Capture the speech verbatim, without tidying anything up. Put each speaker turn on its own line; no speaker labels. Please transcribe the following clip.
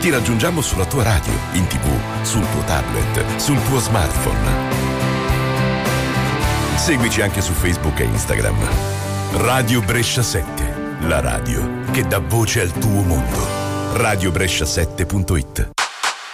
Ti raggiungiamo sulla tua radio, in tv, sul tuo tablet, sul tuo smartphone. Seguici anche su Facebook e Instagram. Radio Brescia sette, la radio che dà voce al tuo mondo. radio brescia sette punto it.